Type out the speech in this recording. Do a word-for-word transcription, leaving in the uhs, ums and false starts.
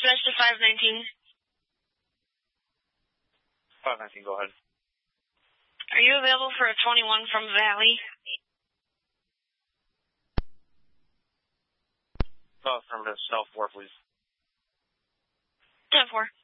dispatch to five nineteen. five nineteen, go ahead. Are you available for a twenty-one from Valley? Oh, affirmative, cell four, please. ten four.